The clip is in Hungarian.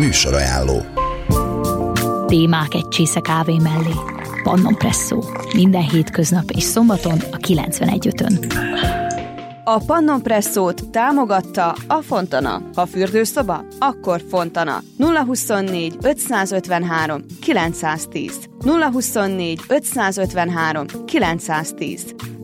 Műsorajánló. Témák egy csésze kávé mellé. Pannon Presszó. Minden hétköznap és szombaton a 91.5-ön. A Pannon Presszót támogatta a Fontana. Ha fürdőszoba, akkor Fontana. 024 553 910. 024 553 910.